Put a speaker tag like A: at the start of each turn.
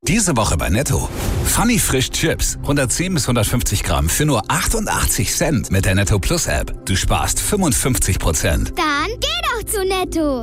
A: Diese Woche bei Netto. Funny Frisch Chips. 110 bis 150 Gramm für nur 88 Cent mit der Netto Plus App. Du sparst 55%.
B: Dann geh doch zu Netto.